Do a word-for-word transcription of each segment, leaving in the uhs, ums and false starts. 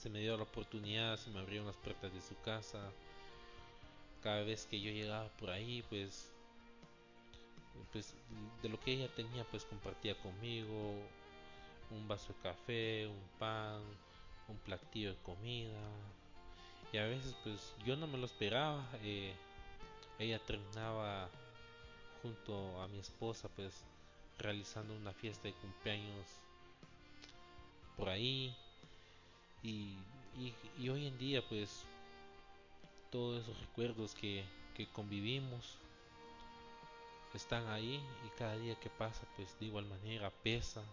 se me dio la oportunidad, se me abrieron las puertas de su casa. Cada vez que yo llegaba por ahí, pues, pues de lo que ella tenía, pues compartía conmigo un vaso de café, un pan, un platillo de comida. Y a veces, pues yo no me lo esperaba. Eh, ella terminaba junto a mi esposa, pues realizando una fiesta de cumpleaños por ahí. Y, y, y hoy en día, pues todos esos recuerdos que, que convivimos están ahí, y cada día que pasa pues de igual manera pesa.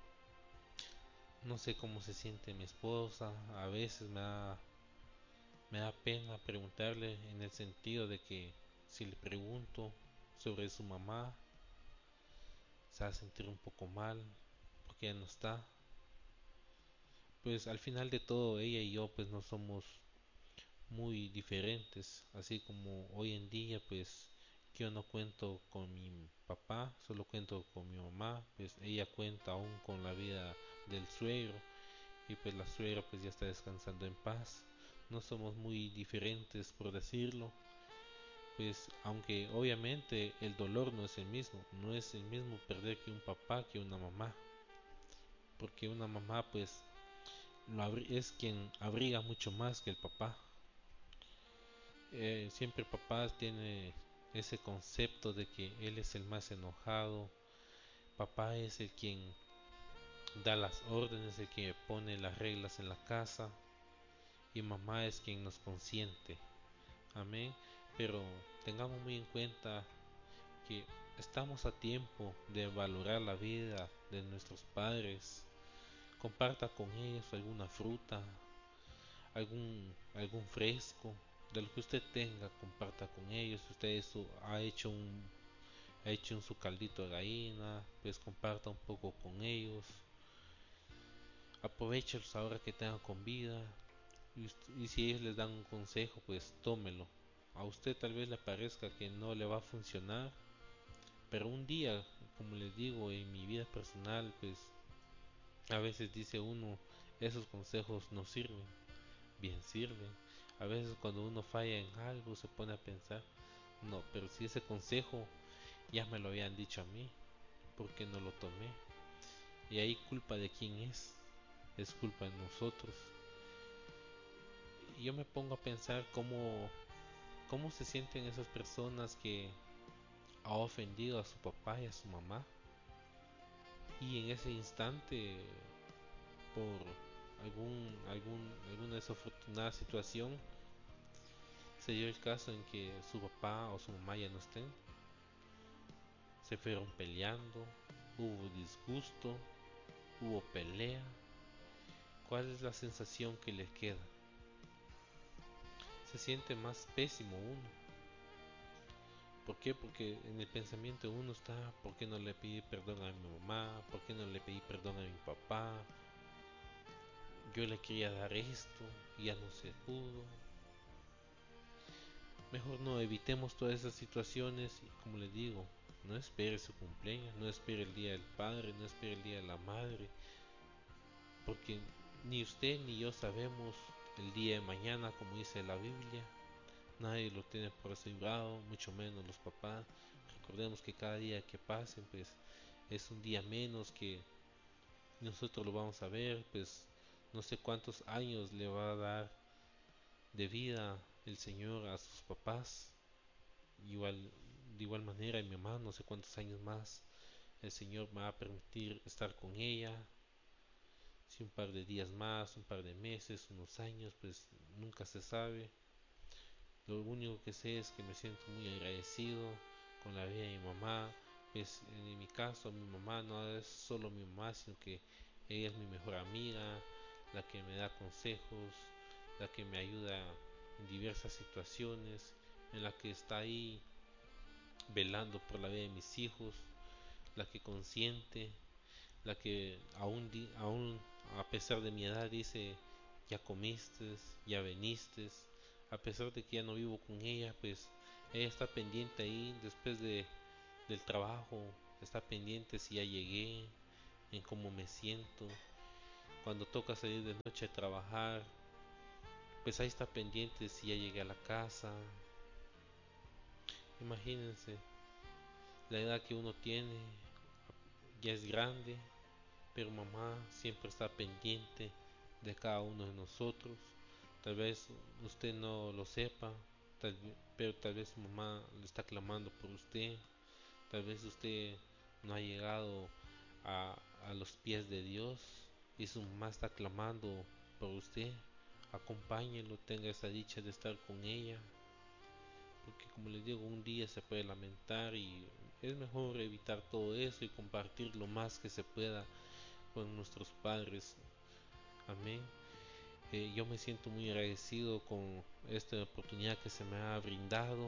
No sé cómo se siente mi esposa, a veces me da, me da pena preguntarle, en el sentido de que si le pregunto sobre su mamá se va a sentir un poco mal porque ella no está. Pues al final de todo ella y yo pues no somos muy diferentes, así como hoy en día pues yo no cuento con mi papá, solo cuento con mi mamá. Pues ella cuenta aún con la vida del suegro, y pues la suegra pues ya está descansando en paz. No somos muy diferentes, por decirlo, pues aunque obviamente el dolor no es el mismo, no es el mismo perder que un papá que una mamá, porque una mamá pues lo es quien abriga mucho más que el papá. Eh, siempre el papá tiene ese concepto de que él es el más enojado. Papá es el quien da las órdenes, el que pone las reglas en la casa, y mamá es quien nos consiente. Amén. Pero tengamos muy en cuenta que estamos a tiempo de valorar la vida de nuestros padres. Comparta con ellos alguna fruta, algún algún fresco, de lo que usted tenga, comparta con ellos. Si usted eso, ha hecho un ha hecho un su caldito de gallina, pues comparta un poco con ellos. Aprovechelos ahora que tengan con vida, y, y si ellos les dan un consejo, pues tómelo. A usted tal vez le parezca que no le va a funcionar, pero un día, como les digo, en mi vida personal, pues a veces dice uno, esos consejos no sirven. Bien sirven. A veces cuando uno falla en algo se pone a pensar, no, pero si ese consejo ya me lo habían dicho a mí, ¿por qué no lo tomé? Y ahí culpa de quién es, es culpa de nosotros. Y yo me pongo a pensar cómo, cómo se sienten esas personas que ha ofendido a su papá y a su mamá, y en ese instante, por algún, algún, alguna desafortunada situación, se dio el caso en que su papá o su mamá ya no estén, se fueron peleando, hubo disgusto, hubo pelea. ¿Cuál es la sensación que le queda? Se siente más pésimo uno. ¿Por qué? Porque en el pensamiento de uno está, ¿por qué no le pedí perdón a mi mamá? ¿Por qué no le pedí perdón a mi papá? Yo le quería dar esto y ya no se pudo. Mejor no, evitemos todas esas situaciones, y como les digo, no espere su cumpleaños, no espere el día del padre, no espere el día de la madre, porque ni usted ni yo sabemos el día de mañana, como dice la Biblia. Nadie lo tiene por asegurado, mucho menos los papás. Recordemos que cada día que pase pues es un día menos que nosotros lo vamos a ver. Pues no sé cuántos años le va a dar de vida el Señor a sus papás. Igual, de igual manera mi mamá, no sé cuántos años más el Señor me va a permitir estar con ella. Si un par de días más, un par de meses, unos años, pues nunca se sabe. Lo único que sé es que me siento muy agradecido con la vida de mi mamá. Pues en mi caso mi mamá no es solo mi mamá, sino que ella es mi mejor amiga, la que me da consejos, la que me ayuda en diversas situaciones, en la que está ahí velando por la vida de mis hijos, la que consiente, la que aún, aún a pesar de mi edad dice, ya comiste, ya veniste. A pesar de que ya no vivo con ella, pues ella está pendiente ahí después de, del trabajo, está pendiente si ya llegué, en cómo me siento. Cuando toca salir de noche a trabajar, pues ahí está pendiente si ya llegué a la casa. Imagínense, la edad que uno tiene ya es grande, pero mamá siempre está pendiente de cada uno de nosotros. Tal vez usted no lo sepa, tal, pero tal vez su mamá le está clamando por usted. Tal vez usted no ha llegado a, a los pies de Dios y su mamá está clamando por usted. Acompáñelo, tenga esa dicha de estar con ella, porque como les digo, un día se puede lamentar y es mejor evitar todo eso y compartir lo más que se pueda con nuestros padres. Amén. Eh, yo me siento muy agradecido con esta oportunidad que se me ha brindado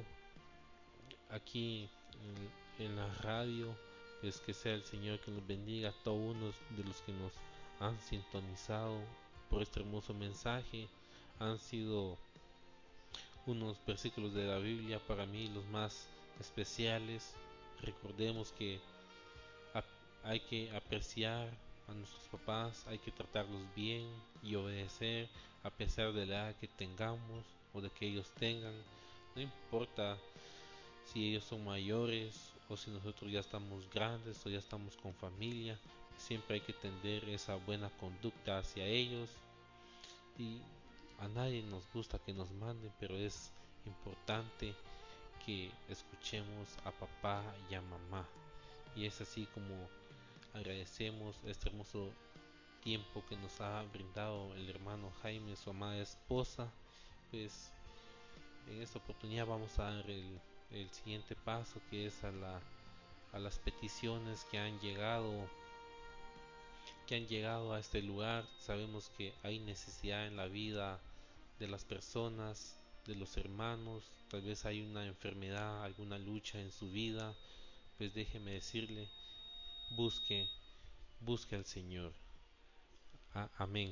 aquí en, en la radio. Pues que sea el Señor que nos bendiga a todos uno de los que nos han sintonizado por este hermoso mensaje. Han sido unos versículos de la Biblia para mí los más especiales. Recordemos que hay que apreciar a nuestros papás, hay que tratarlos bien y obedecer a pesar de la edad que tengamos o de que ellos tengan. No importa si ellos son mayores o si nosotros ya estamos grandes o ya estamos con familia, siempre hay que tender esa buena conducta hacia ellos. Y a nadie nos gusta que nos manden, pero es importante que escuchemos a papá y a mamá. Y es así como agradecemos este hermoso tiempo que nos ha brindado el hermano Jaime, su amada esposa. Pues en esta oportunidad vamos a dar el, el siguiente paso, que es a, la, a las peticiones que han llegado que han llegado a este lugar. Sabemos que hay necesidad en la vida de las personas, de los hermanos. Tal vez hay una enfermedad, alguna lucha en su vida. Pues déjeme decirle, busque, busque al Señor. Ah, amén.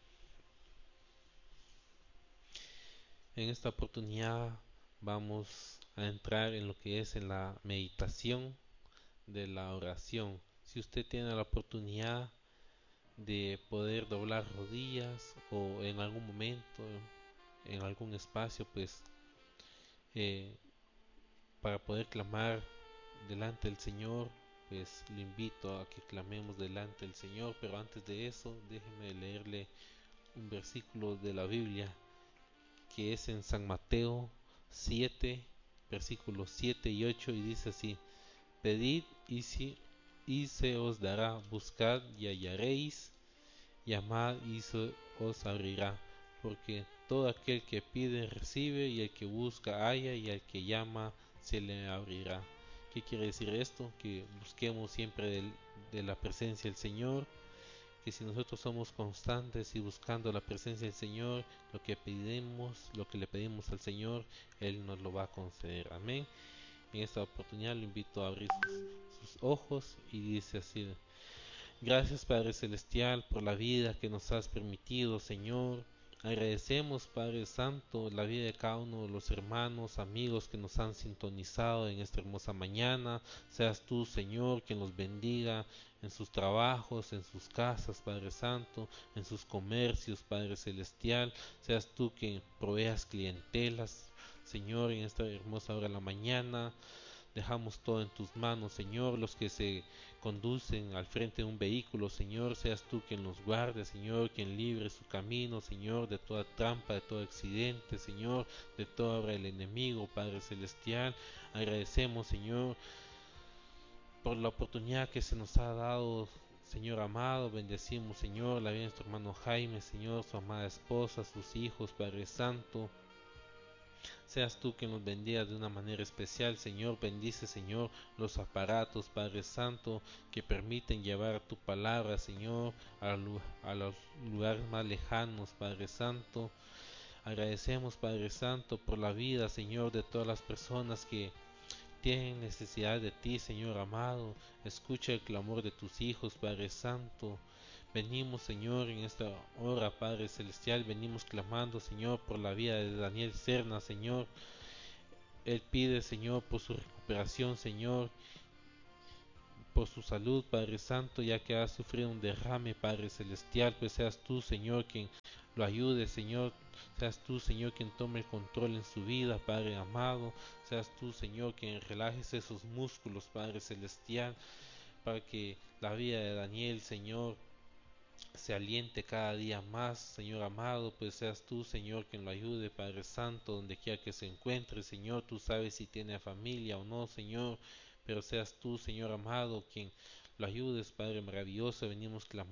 En esta oportunidad vamos a entrar en lo que es en la meditación de la oración. Si usted tiene la oportunidad de poder doblar rodillas o en algún momento, en algún espacio, pues eh, para poder clamar delante del Señor, pues le invito a que clamemos delante del Señor. Pero antes de eso, déjeme leerle un versículo de la Biblia que es en San Mateo siete, versículos siete y ocho, y dice así: pedid y, si, y se os dará, buscad y hallaréis, llamad y se os abrirá, porque todo aquel que pide recibe, y el que busca halla, y al que llama se le abrirá. ¿Qué quiere decir esto? Que busquemos siempre del, de la presencia del Señor, que si nosotros somos constantes y buscando la presencia del Señor, lo que pedimos, lo que le pedimos al Señor, Él nos lo va a conceder. Amén. En esta oportunidad lo invito a abrir sus, sus ojos y dice así: gracias, Padre Celestial, por la vida que nos has permitido, Señor. Agradecemos, Padre Santo, la vida de cada uno de los hermanos, amigos que nos han sintonizado en esta hermosa mañana. Seas tú, Señor, quien los bendiga en sus trabajos, en sus casas, Padre Santo, en sus comercios, Padre Celestial. Seas tú quien proveas clientelas, Señor, en esta hermosa hora de la mañana. Dejamos todo en tus manos, Señor. Los que se conducen al frente de un vehículo, Señor, seas tú quien los guarde, Señor, quien libre su camino, Señor, de toda trampa, de todo accidente, Señor, de toda obra del enemigo, Padre Celestial. Agradecemos, Señor, por la oportunidad que se nos ha dado, Señor amado. Bendecimos, Señor, la vida de nuestro hermano Jaime, Señor, su amada esposa, sus hijos, Padre Santo. Seas tú quien nos bendiga de una manera especial, Señor. Bendice, Señor, los aparatos, Padre Santo, que permiten llevar tu palabra, Señor, a, a los lugares más lejanos, Padre Santo. Agradecemos, Padre Santo, por la vida, Señor, de todas las personas que tienen necesidad de ti, Señor amado. Escucha el clamor de tus hijos, Padre Santo. Venimos, Señor, en esta hora, Padre Celestial, venimos clamando, Señor, por la vida de Daniel Serna, Señor. Él pide, Señor, por su recuperación, Señor, por su salud, Padre Santo, ya que ha sufrido un derrame, Padre Celestial. Pues seas tú, Señor, quien lo ayude, Señor. Seas tú, Señor, quien tome el control en su vida, Padre amado. Seas tú, Señor, quien relajes esos músculos, Padre celestial, para que la vida de Daniel, Señor, se aliente cada día más, Señor amado. Pues seas tú, Señor, quien lo ayude, Padre Santo, donde quiera que se encuentre, Señor. Tú sabes si tiene familia o no, Señor, pero seas tú, Señor amado, quien lo ayudes, Padre maravilloso. Venimos clamando